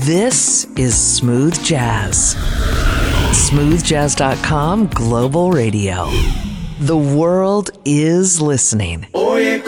This is Smooth Jazz. SmoothJazz.com Global Radio. The world is listening. Oye,